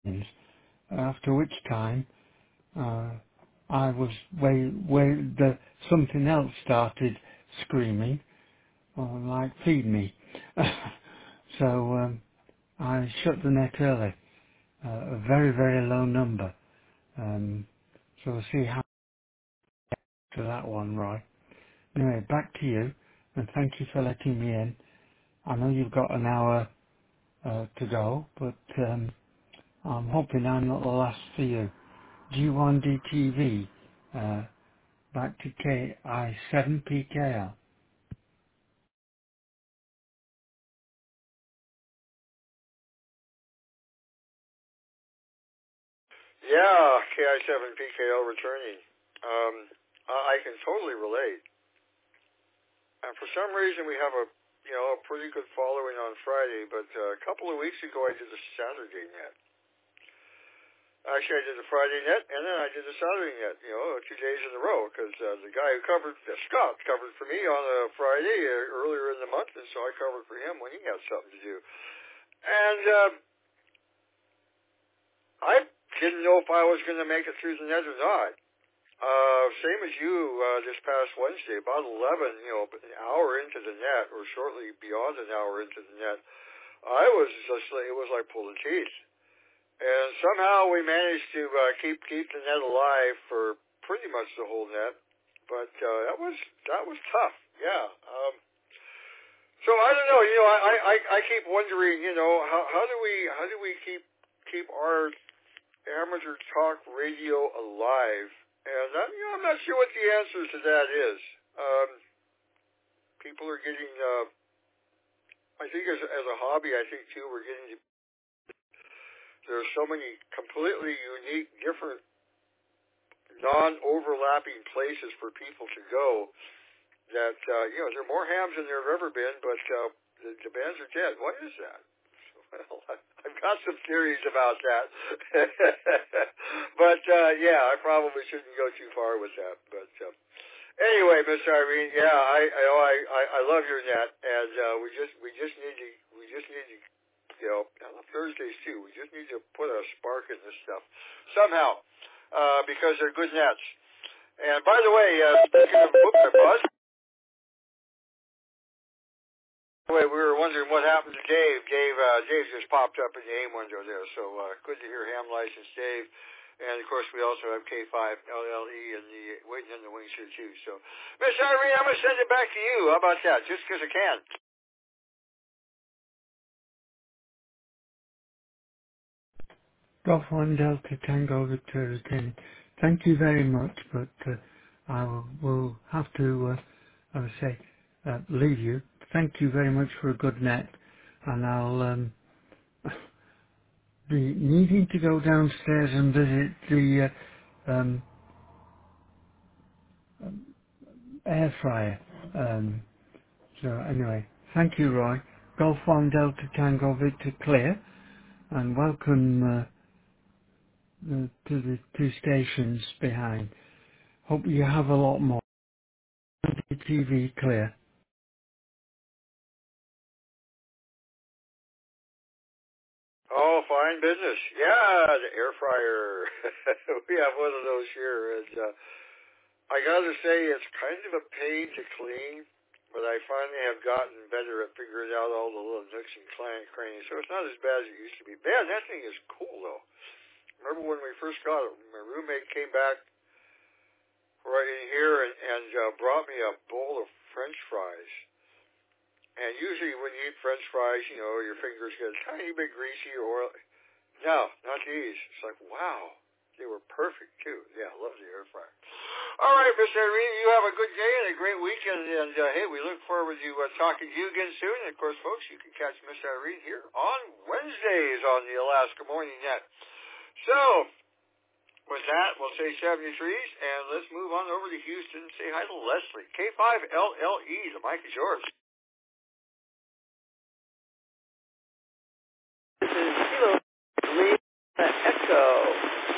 after which time uh, I was something else started screaming, like feed me. So I shut the net early, a very, very low number. So we'll see how to that one, Roy. Anyway, back to you, and thank you for letting me in. I know you've got an hour to go, but I'm hoping I'm not the last for you. G1DTV, back to KI7PKL. Yeah, KI7PKL returning. I can totally relate. And for some reason, we have a pretty good following on Friday. But a couple of weeks ago, I did a Saturday net. Actually, I did the Friday net, and then I did the Saturday net. 2 days in a row, because the guy who covered Scott covered for me on a Friday earlier in the month, and so I covered for him when he had something to do. And I didn't know if I was going to make it through the net or not. Same as you, this past Wednesday, about 11, an hour into the net, or shortly beyond an hour into the net, I was just like, it was like pulling teeth. And somehow we managed to keep the net alive for pretty much the whole net. But that was tough. Yeah. So I don't know, I keep wondering, how do we keep our amateur talk radio alive? And I'm not sure what the answer to that is. People are getting, I think as a hobby, I think too, we're getting, there are so many completely unique, different, non-overlapping places for people to go that, there are more hams than there have ever been, but the bands are dead. What is that? Well, I've got some theories about that. But, yeah, I probably shouldn't go too far with that. But, anyway, Miss Irene, yeah, I love your net, and we just need to I love Thursdays too. We just need to put a spark in this stuff somehow, because they're good nets. And by the way, speaking of buzz, we were wondering what happened to Dave. Dave just popped up in the AIM window there, so good to hear ham license Dave. And of course, we also have K5 LLE and the waiting in the wings here too. So, Miss Irene, I'm gonna send it back to you. How about that? Just because I can. Golf 1 Delta Tango Victoria 10. Thank you very much, but I will have to, I would say, leave you. Thank you very much for a good net, and I'll be needing to go downstairs and visit the air fryer. So anyway, thank you, Roy. Golf 1 Delta Tango Victor Clear, and welcome to the two stations behind. Hope you have a lot more. TV clear. Oh, fine business. Yeah, the air fryer. We have one of those here. And, I gotta say, it's kind of a pain to clean, but I finally have gotten better at figuring out all the little nooks and crannies, so it's not as bad as it used to be. Man, that thing is cool, though. Remember when we first got it, my roommate came back right in here and brought me a bowl of French fries. And usually when you eat French fries, your fingers get a tiny bit greasy or oil. No, not these. It's like, wow. They were perfect, too. Yeah, I love the air fryer. All right, Mr. Irene, you have a good day and a great weekend. And, hey, we look forward to talking to you again soon. And, of course, folks, you can catch Miss Irene here on Wednesdays on the Alaska Morning Net. So, with that, we'll say 73s, and let's move on over to Houston and say hi to Leslie. K5LLE, the mic is yours. This is Kilo Lima Echo.